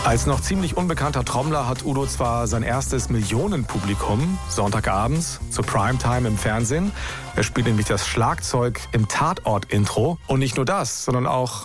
Als noch ziemlich unbekannter Trommler hat Udo zwar sein erstes Millionenpublikum, Sonntagabends, zur Primetime im Fernsehen. Er spielt nämlich das Schlagzeug im Tatort-Intro. Und nicht nur das, sondern auch...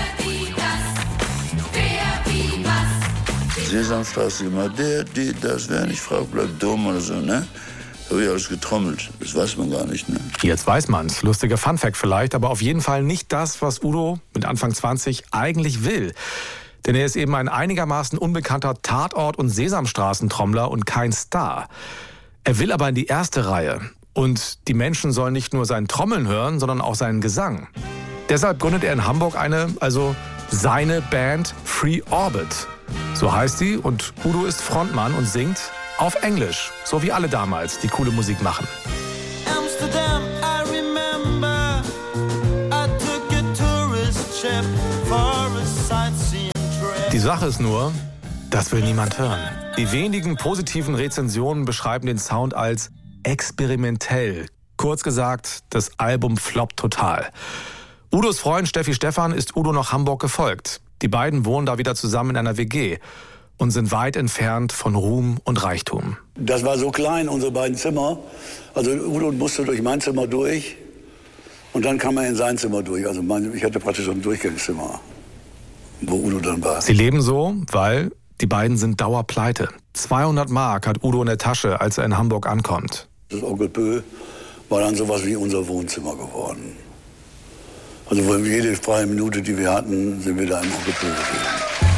Sesamstraße immer, die, das, wer nicht fragt, bleibt dumm oder so, ne? Da habe ich alles getrommelt. Das weiß man gar nicht, ne? Jetzt weiß man's. Lustiger Funfact vielleicht, aber auf jeden Fall nicht das, was Udo mit Anfang 20 eigentlich will. Denn er ist eben ein einigermaßen unbekannter Tatort- und Sesamstraßentrommler und kein Star. Er will aber in die erste Reihe. Und die Menschen sollen nicht nur sein Trommeln hören, sondern auch seinen Gesang. Deshalb gründet er in Hamburg seine Band Free Orbit. So heißt sie und Udo ist Frontmann und singt auf Englisch, so wie alle damals, die coole Musik machen. Amsterdam, I remember, I took a tourist ship for a sightseeing trip. Die Sache ist nur, das will niemand hören. Die wenigen positiven Rezensionen beschreiben den Sound als experimentell. Kurz gesagt, das Album floppt total. Udos Freund Steffi Stephan ist Udo nach Hamburg gefolgt. Die beiden wohnen da wieder zusammen in einer WG und sind weit entfernt von Ruhm und Reichtum. Das war so klein, unsere beiden Zimmer. Also Udo musste durch mein Zimmer durch und dann kam er in sein Zimmer durch. Also ich hatte praktisch ein Durchgangszimmer, wo Udo dann war. Sie leben so, weil die beiden sind dauerpleite. 200 Mark hat Udo in der Tasche, als er in Hamburg ankommt. Das Onkel Pö war dann sowas wie unser Wohnzimmer geworden. Also jede freie Minute, die wir hatten, sind wir da im Onkel Pö gewesen.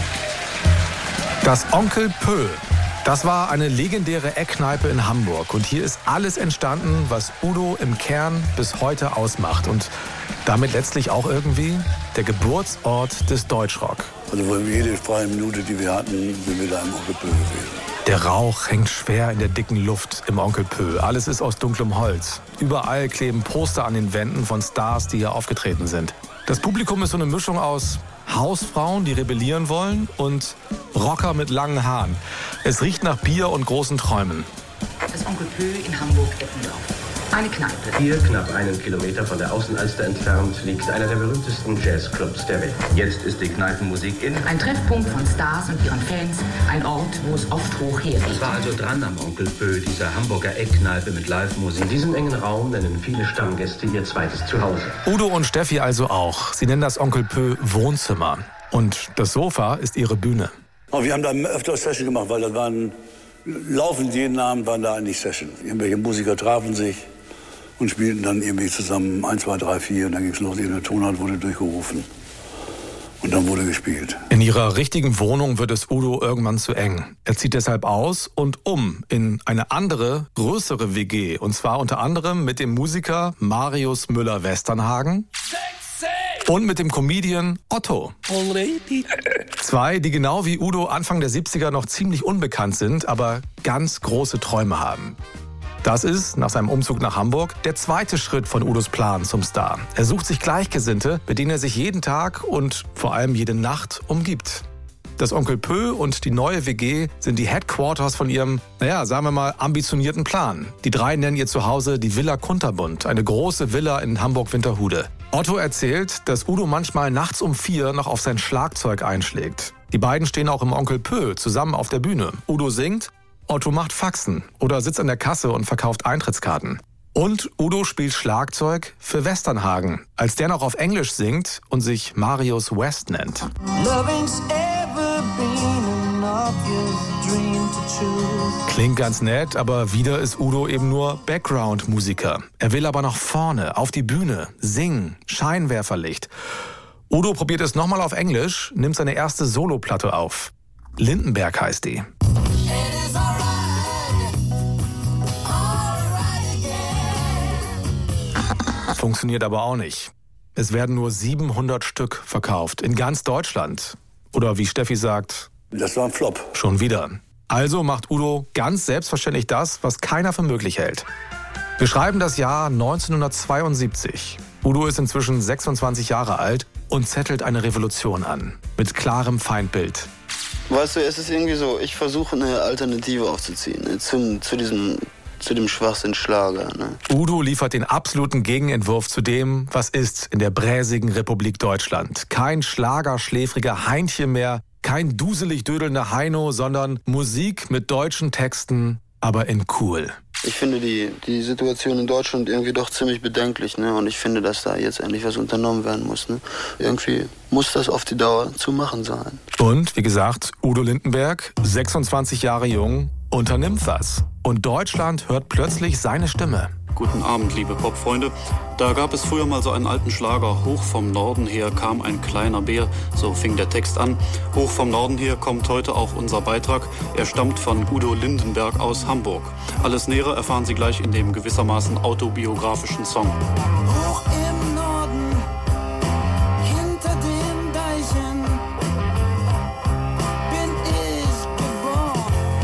Das Onkel Pö, das war eine legendäre Eckkneipe in Hamburg. Und hier ist alles entstanden, was Udo im Kern bis heute ausmacht. Und damit letztlich auch irgendwie der Geburtsort des Deutschrock. Also jede freie Minute, die wir hatten, sind wir da im Onkel Pö gewesen. Der Rauch hängt schwer in der dicken Luft im Onkel Pö. Alles ist aus dunklem Holz. Überall kleben Poster an den Wänden von Stars, die hier aufgetreten sind. Das Publikum ist so eine Mischung aus Hausfrauen, die rebellieren wollen, und Rocker mit langen Haaren. Es riecht nach Bier und großen Träumen. Das Onkel Pö in Hamburg-Eppendorf. Eine Kneipe. Hier, knapp einen Kilometer von der Außenalster entfernt, liegt einer der berühmtesten Jazzclubs der Welt. Jetzt ist die Kneipenmusik in. Ein Treffpunkt von Stars und ihren Fans. Ein Ort, wo es oft hoch hergeht. Es war also dran am Onkel Pö, dieser Hamburger Eckkneipe mit Live-Musik. In diesem engen Raum nennen viele Stammgäste ihr zweites Zuhause. Udo und Steffi also auch. Sie nennen das Onkel Pö Wohnzimmer. Und das Sofa ist ihre Bühne. Aber wir haben da öfter Session gemacht, weil das waren laufend jeden Abend waren da eigentlich Sessions. Irgendwelche Musiker trafen sich und spielten dann irgendwie zusammen 1, 2, 3, 4 und dann ging es los, in der Tonart wurde durchgerufen und dann wurde gespielt. In ihrer richtigen Wohnung wird es Udo irgendwann zu eng. Er zieht deshalb aus und in eine andere, größere WG. Und zwar unter anderem mit dem Musiker Marius Müller-Westernhagen und mit dem Comedian Otto. Zwei, die genau wie Udo Anfang der 70er noch ziemlich unbekannt sind, aber ganz große Träume haben. Das ist, nach seinem Umzug nach Hamburg, der zweite Schritt von Udos Plan zum Star. Er sucht sich Gleichgesinnte, mit denen er sich jeden Tag und vor allem jede Nacht umgibt. Das Onkel Pö und die neue WG sind die Headquarters von ihrem, sagen wir mal, ambitionierten Plan. Die drei nennen ihr Zuhause die Villa Kunterbund, eine große Villa in Hamburg-Winterhude. Otto erzählt, dass Udo manchmal nachts um 4 noch auf sein Schlagzeug einschlägt. Die beiden stehen auch im Onkel Pö zusammen auf der Bühne. Udo singt, Otto macht Faxen oder sitzt an der Kasse und verkauft Eintrittskarten. Und Udo spielt Schlagzeug für Westernhagen, als der noch auf Englisch singt und sich Marius West nennt. Klingt ganz nett, aber wieder ist Udo eben nur Background-Musiker. Er will aber nach vorne, auf die Bühne, singen, Scheinwerferlicht. Udo probiert es nochmal auf Englisch, nimmt seine erste Soloplatte auf. Lindenberg heißt die. Funktioniert aber auch nicht. Es werden nur 700 Stück verkauft in ganz Deutschland. Oder wie Steffi sagt, das war ein Flop. Schon wieder. Also macht Udo ganz selbstverständlich das, was keiner für möglich hält. Wir schreiben das Jahr 1972. Udo ist inzwischen 26 Jahre alt und zettelt eine Revolution an. Mit klarem Feindbild. Weißt du, es ist irgendwie so, ich versuche eine Alternative aufzuziehen zu dem Schwachsinn Schlager. Ne? Udo liefert den absoluten Gegenentwurf zu dem, was ist in der bräsigen Republik Deutschland. Kein schlagerschläfriger Heintchen mehr, Kein duselig dödelnder Heino, sondern Musik mit deutschen Texten, aber in cool. Ich finde die Situation in Deutschland irgendwie doch ziemlich bedenklich, ne? Und ich finde, dass da jetzt endlich was unternommen werden muss, ne? Irgendwie muss das auf die Dauer zu machen sein. Und, wie gesagt, Udo Lindenberg, 26 Jahre jung, unternimmt was. Und Deutschland hört plötzlich seine Stimme. Guten Abend, liebe Popfreunde. Da gab es früher mal so einen alten Schlager. Hoch vom Norden her kam ein kleiner Bär. So fing der Text an. Hoch vom Norden her kommt heute auch unser Beitrag. Er stammt von Udo Lindenberg aus Hamburg. Alles Nähere erfahren Sie gleich in dem gewissermaßen autobiografischen Song. Hoch im Norden, hinter den Deichen, bin ich geboren.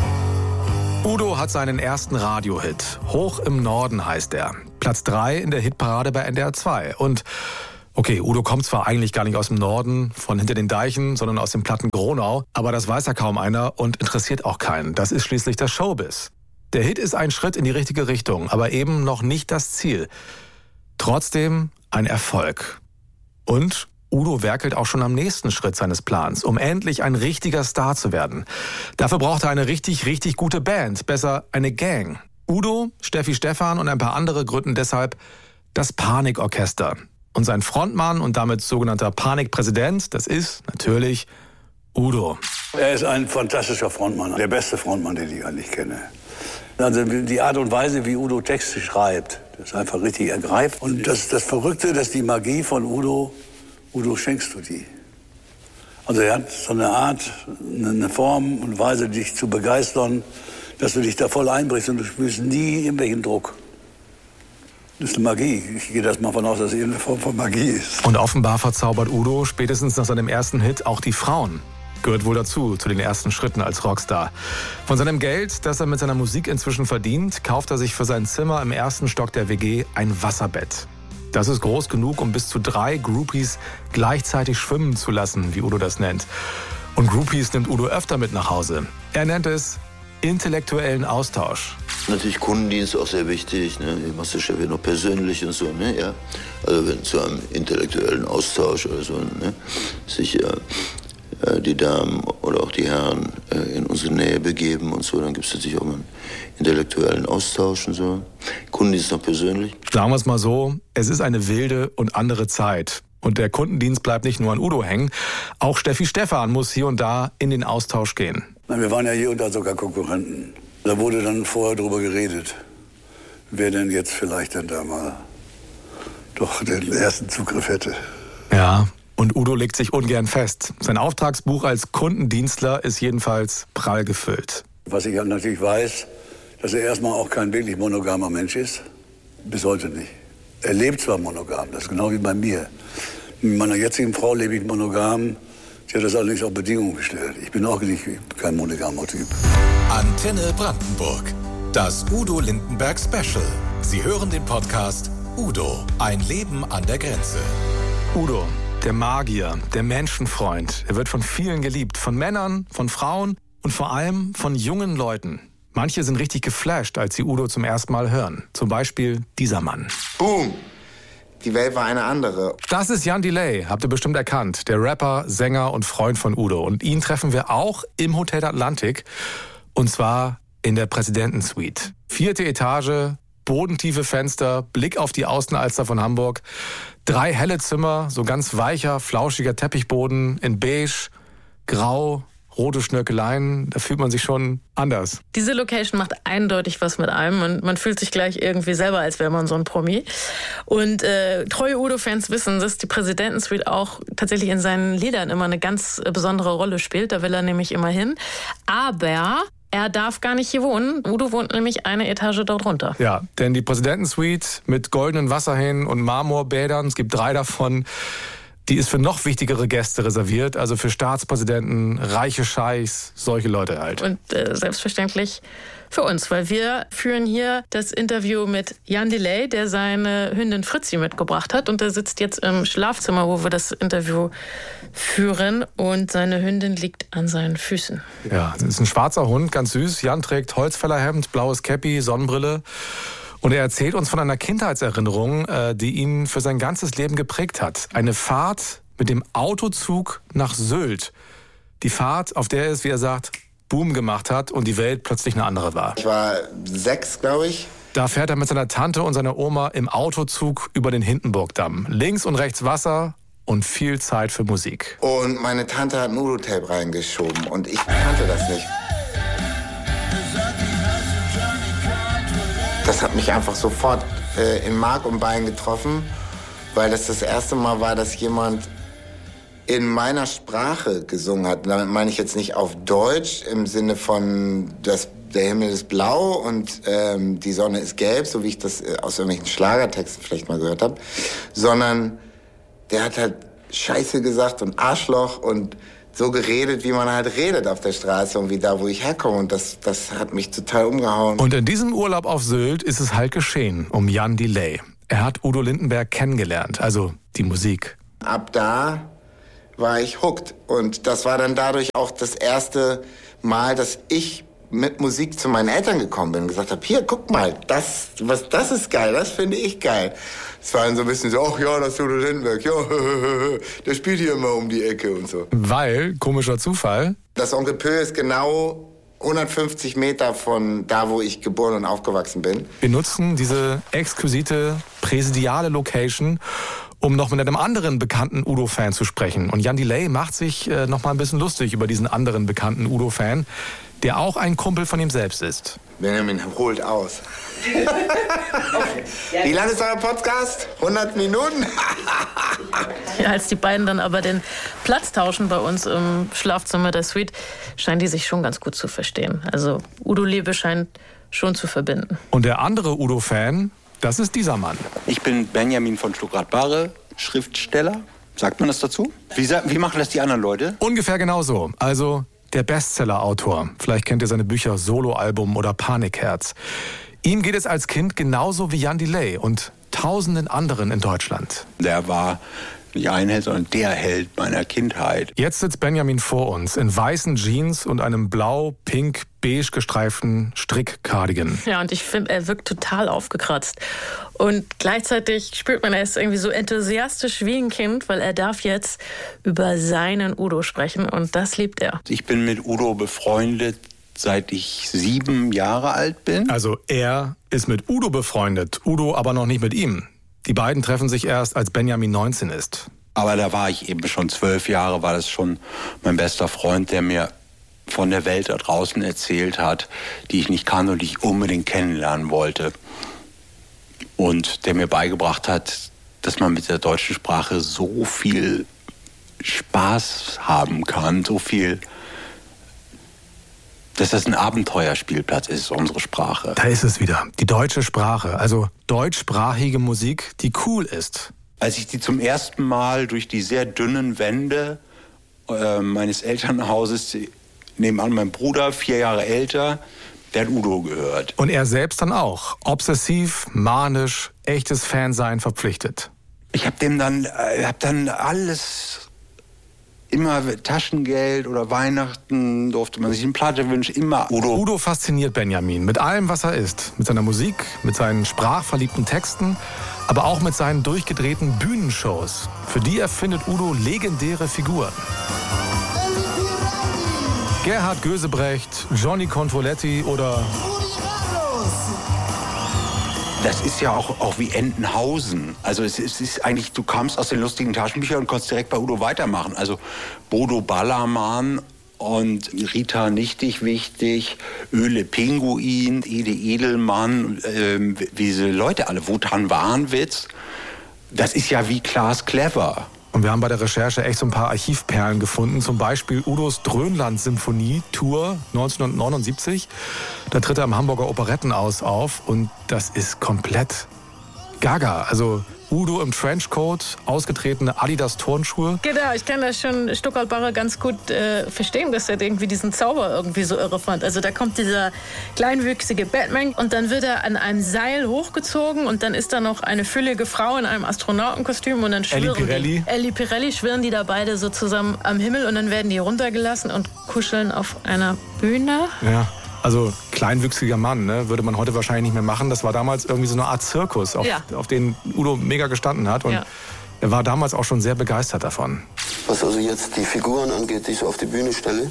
Udo hat seinen ersten Radiohit. Hoch im Norden heißt er. Platz 3 in der Hitparade bei NDR 2. Und okay, Udo kommt zwar eigentlich gar nicht aus dem Norden, von hinter den Deichen, sondern aus dem platten Gronau, aber das weiß ja kaum einer und interessiert auch keinen. Das ist schließlich das Showbiz. Der Hit ist ein Schritt in die richtige Richtung, aber eben noch nicht das Ziel. Trotzdem ein Erfolg. Und Udo werkelt auch schon am nächsten Schritt seines Plans, um endlich ein richtiger Star zu werden. Dafür braucht er eine richtig, richtig gute Band, besser eine Gang. Udo, Steffi Stephan und ein paar andere gründen deshalb das Panikorchester. Und sein Frontmann und damit sogenannter Panikpräsident, das ist natürlich Udo. Er ist ein fantastischer Frontmann, der beste Frontmann, den ich eigentlich kenne. Also die Art und Weise, wie Udo Texte schreibt, das ist einfach richtig ergreifend. Und das Verrückte, dass die Magie von Udo schenkst du die. Also er hat so eine Art, eine Form und Weise, dich zu begeistern, dass du dich da voll einbrichst und du spürst nie irgendwelchen Druck. Das ist eine Magie. Ich gehe das mal von aus, dass es irgendeine Form von Magie ist. Und offenbar verzaubert Udo spätestens nach seinem ersten Hit auch die Frauen. Gehört wohl dazu, zu den ersten Schritten als Rockstar. Von seinem Geld, das er mit seiner Musik inzwischen verdient, kauft er sich für sein Zimmer im ersten Stock der WG ein Wasserbett. Das ist groß genug, um bis zu 3 Groupies gleichzeitig schwimmen zu lassen, wie Udo das nennt. Und Groupies nimmt Udo öfter mit nach Hause. Er nennt es intellektuellen Austausch. Natürlich Kundendienst auch sehr wichtig, ne? Du machst das ja noch persönlich und so, ne? Ja. Also wenn zu einem intellektuellen Austausch oder so, ne? Sich die Damen oder auch die Herren in unsere Nähe begeben und so, dann gibt es natürlich auch mal einen intellektuellen Austausch und so. Kundendienst noch persönlich. Sagen wir es mal so, es ist eine wilde und andere Zeit. Und der Kundendienst bleibt nicht nur an Udo hängen, auch Steffi Stephan muss hier und da in den Austausch gehen. Nein, wir waren ja hier und da sogar Konkurrenten. Da wurde dann vorher drüber geredet, wer denn jetzt vielleicht dann da mal doch den ersten Zugriff hätte. Ja, und Udo legt sich ungern fest. Sein Auftragsbuch als Kundendienstler ist jedenfalls prall gefüllt. Was ich natürlich weiß, dass er erstmal auch kein wirklich monogamer Mensch ist. Bis heute nicht. Er lebt zwar monogam, das ist genau wie bei mir. Mit meiner jetzigen Frau lebe ich monogam. Sie hat das allerdings auch Bedingungen gestellt. Ich bin auch nicht kein monogamer Typ. Antenne Brandenburg. Das Udo Lindenberg Special. Sie hören den Podcast Udo. Ein Leben an der Grenze. Udo, der Magier, der Menschenfreund. Er wird von vielen geliebt. Von Männern, von Frauen und vor allem von jungen Leuten. Manche sind richtig geflasht, als sie Udo zum ersten Mal hören. Zum Beispiel dieser Mann. Boom! Die Welt war eine andere. Das ist Jan Delay, habt ihr bestimmt erkannt. Der Rapper, Sänger und Freund von Udo. Und ihn treffen wir auch im Hotel Atlantik. Und zwar in der Präsidentensuite. 4. Etage, bodentiefe Fenster, Blick auf die Außenalster von Hamburg. 3 helle Zimmer, so ganz weicher, flauschiger Teppichboden in beige, grau, rote Schnörkeleien, da fühlt man sich schon anders. Diese Location macht eindeutig was mit einem und man fühlt sich gleich irgendwie selber, als wäre man so ein Promi. Und treue Udo-Fans wissen, dass die Präsidentensuite auch tatsächlich in seinen Liedern immer eine ganz besondere Rolle spielt. Da will er nämlich immer hin. Aber er darf gar nicht hier wohnen. Udo wohnt nämlich eine Etage dort runter. Ja, denn die Präsidentensuite mit goldenen Wasserhähnen und Marmorbädern, es gibt 3 davon, die ist für noch wichtigere Gäste reserviert, also für Staatspräsidenten, reiche Scheichs, solche Leute halt. Und selbstverständlich für uns, weil wir führen hier das Interview mit Jan Delay, der seine Hündin Fritzi mitgebracht hat. Und der sitzt jetzt im Schlafzimmer, wo wir das Interview führen. Und seine Hündin liegt an seinen Füßen. Ja, das ist ein schwarzer Hund, ganz süß. Jan trägt Holzfällerhemd, blaues Käppi, Sonnenbrille. Und er erzählt uns von einer Kindheitserinnerung, die ihn für sein ganzes Leben geprägt hat. Eine Fahrt mit dem Autozug nach Sylt. Die Fahrt, auf der es, wie er sagt, Boom gemacht hat und die Welt plötzlich eine andere war. Ich war 6, glaube ich. Da fährt er mit seiner Tante und seiner Oma im Autozug über den Hindenburgdamm. Links und rechts Wasser und viel Zeit für Musik. Und meine Tante hat ein Udo-Tape reingeschoben und ich kannte das nicht. Das hat mich einfach sofort in Mark und Bein getroffen, weil das erste Mal war, dass jemand in meiner Sprache gesungen hat. Damit meine ich jetzt nicht auf Deutsch im Sinne von der Himmel ist blau und die Sonne ist gelb, so wie ich das aus irgendwelchen Schlagertexten vielleicht mal gehört habe, sondern der hat halt Scheiße gesagt und Arschloch und so geredet, wie man halt redet auf der Straße und wie da, wo ich herkomme. Und das hat mich total umgehauen. Und in diesem Urlaub auf Sylt ist es halt geschehen um Jan Delay. Er hat Udo Lindenberg kennengelernt, also die Musik. Ab da war ich hooked. Und das war dann dadurch auch das erste Mal, dass ich mit Musik zu meinen Eltern gekommen bin und gesagt habe, hier, guck mal, das ist geil, das finde ich geil. Es war dann so ein bisschen so, ach ja, das ist Udo Lindenberg, ja, der spielt hier immer um die Ecke und so. Weil, komischer Zufall, das Onkel Pö ist genau 150 Meter von da, wo ich geboren und aufgewachsen bin. Wir nutzen diese exquisite, präsidiale Location, um noch mit einem anderen bekannten Udo-Fan zu sprechen. Und Jan Delay macht sich noch mal ein bisschen lustig über diesen anderen bekannten Udo-Fan, der auch ein Kumpel von ihm selbst ist. Benjamin holt aus. Wie lange ist euer Podcast? 100 Minuten? Ja, als die beiden dann aber den Platz tauschen bei uns im Schlafzimmer der Suite, scheinen die sich schon ganz gut zu verstehen. Also Udo-Liebe scheint schon zu verbinden. Und der andere Udo-Fan, das ist dieser Mann. Ich bin Benjamin von Stuckrad-Barre, Schriftsteller. Sagt man das dazu? Wie machen das die anderen Leute? Ungefähr genauso. Also der Bestseller-Autor. Vielleicht kennt ihr seine Bücher Soloalbum oder Panikherz. Ihm geht es als Kind genauso wie Jan Delay und tausenden anderen in Deutschland. Der war nicht ein Held, sondern der Held meiner Kindheit. Jetzt sitzt Benjamin vor uns in weißen Jeans und einem blau-pink-beige gestreiften Strick-Cardigan. Ja, und ich finde, er wirkt total aufgekratzt. Und gleichzeitig spürt man, er ist irgendwie so enthusiastisch wie ein Kind, weil er darf jetzt über seinen Udo sprechen und das liebt er. Ich bin mit Udo befreundet, seit ich 7 Jahre alt bin. Also er ist mit Udo befreundet, Udo aber noch nicht mit ihm. Die beiden treffen sich erst, als Benjamin 19 ist. Aber da war ich eben schon 12 Jahre, war das schon mein bester Freund, der mir von der Welt da draußen erzählt hat, die ich nicht kannte und die ich unbedingt kennenlernen wollte. Und der mir beigebracht hat, dass man mit der deutschen Sprache so viel Spaß haben kann, so viel, dass das ein Abenteuerspielplatz ist, unsere Sprache. Da ist es wieder, die deutsche Sprache, also deutschsprachige Musik, die cool ist. Als ich die zum ersten Mal durch die sehr dünnen Wände meines Elternhauses, nebenan mein Bruder, 4 Jahre älter, der hat Udo gehört. Und er selbst dann auch, obsessiv, manisch, echtes Fansein verpflichtet. Ich hab dann alles... Immer Taschengeld oder Weihnachten durfte man sich eine Platte wünschen, immer Udo. Udo fasziniert Benjamin mit allem, was er ist. Mit seiner Musik, mit seinen sprachverliebten Texten, aber auch mit seinen durchgedrehten Bühnenshows. Für die erfindet Udo legendäre Figuren. Gerhard Gösebrecht, Johnny Controletti oder... Das ist ja auch wie Entenhausen. Also es ist eigentlich, du kamst aus den lustigen Taschenbüchern und konntest direkt bei Udo weitermachen. Also Bodo Ballermann und Rita Nichtig Wichtig, Öle Pinguin, Ede Edelmann, diese Leute alle, Wotan Warnwitz. Das ist ja wie Klaas Clever. Und wir haben bei der Recherche echt so ein paar Archivperlen gefunden. Zum Beispiel Udos Dröhnland-Symphonie-Tour 1979. Da tritt er im Hamburger Operettenhaus auf und das ist komplett gaga. Also Udo im Trenchcoat, ausgetretene Adidas-Turnschuhe. Genau, ich kann das schon Stuckrad-Barre ganz gut verstehen, dass er irgendwie diesen Zauber irgendwie so irre fand. Also da kommt dieser kleinwüchsige Batman und dann wird er an einem Seil hochgezogen und dann ist da noch eine füllige Frau in einem Astronautenkostüm und dann schwirren Elli Pirelli schwirren die da beide so zusammen am Himmel und dann werden die runtergelassen und kuscheln auf einer Bühne. Ja. Also kleinwüchsiger Mann, ne? Würde man heute wahrscheinlich nicht mehr machen. Das war damals irgendwie so eine Art Zirkus, auf den Udo mega gestanden hat. Und er war damals auch schon sehr begeistert davon. Was also jetzt die Figuren angeht, die ich so auf die Bühne stelle,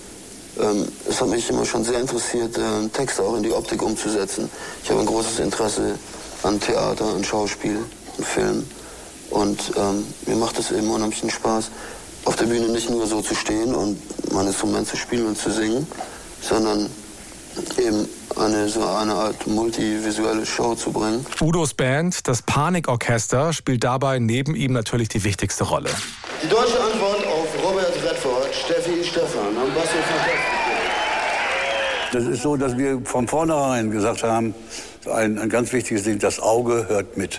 es hat mich immer schon sehr interessiert, Texte auch in die Optik umzusetzen. Ich habe ein großes Interesse an Theater, an Schauspiel, an Film. Und mir macht es eben unheimlichen Spaß, auf der Bühne nicht nur so zu stehen und mein Instrument zu spielen und zu singen, sondern eben eine Art multivisuelle Show zu bringen. Udos Band, das Panikorchester, spielt dabei neben ihm natürlich die wichtigste Rolle. Die deutsche Antwort auf Robert Redford, Steffi Stephan, am Bass und Fantastik. Das ist so, dass wir von vornherein gesagt haben, ein ganz wichtiges Ding, das Auge hört mit.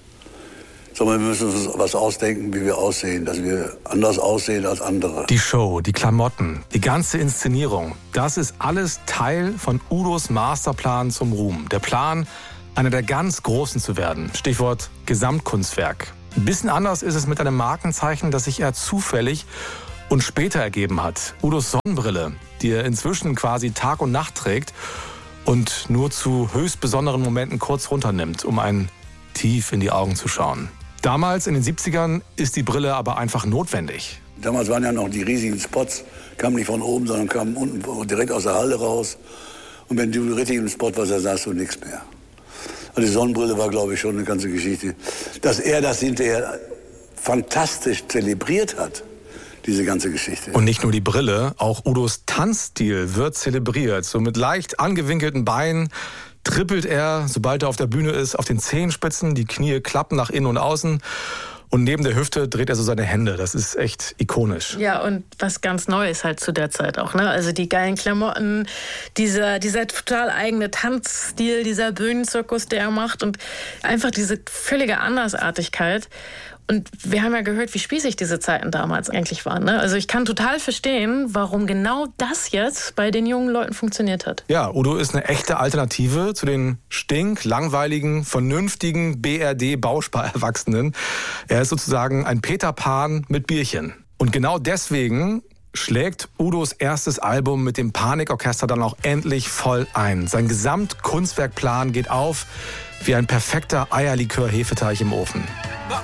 Sondern wir müssen uns was ausdenken, wie wir aussehen, dass wir anders aussehen als andere. Die Show, die Klamotten, die ganze Inszenierung, das ist alles Teil von Udos Masterplan zum Ruhm. Der Plan, einer der ganz Großen zu werden. Stichwort Gesamtkunstwerk. Ein bisschen anders ist es mit einem Markenzeichen, das sich eher zufällig und später ergeben hat. Udos Sonnenbrille, die er inzwischen quasi Tag und Nacht trägt und nur zu höchst besonderen Momenten kurz runternimmt, um einen tief in die Augen zu schauen. Damals in den 70ern ist die Brille aber einfach notwendig. Damals waren ja noch die riesigen Spots, kamen nicht von oben, sondern kamen unten direkt aus der Halle raus. Und wenn du richtig im Spot warst, dann sahst du nichts mehr. Also die Sonnenbrille war, glaube ich, schon eine ganze Geschichte. Dass er das hinterher fantastisch zelebriert hat, diese ganze Geschichte. Und nicht nur die Brille, auch Udos Tanzstil wird zelebriert. So mit leicht angewinkelten Beinen trippelt er, sobald er auf der Bühne ist, auf den Zehenspitzen, die Knie klappen nach innen und außen. Und neben der Hüfte dreht er so seine Hände. Das ist echt ikonisch. Ja, und was ganz Neues halt zu der Zeit auch, ne? Also die geilen Klamotten, dieser total eigene Tanzstil, dieser Bühnenzirkus, der er macht und einfach diese völlige Andersartigkeit. Und wir haben ja gehört, wie spießig diese Zeiten damals eigentlich waren, ne? Also ich kann total verstehen, warum genau das jetzt bei den jungen Leuten funktioniert hat. Ja, Udo ist eine echte Alternative zu den langweiligen, vernünftigen BRD-Bausparerwachsenen. Er ist sozusagen ein Peter Pan mit Bierchen. Und genau deswegen schlägt Udos erstes Album mit dem Panikorchester dann auch endlich voll ein. Sein Gesamtkunstwerkplan geht auf wie ein perfekter Eierlikör-Hefeteig im Ofen.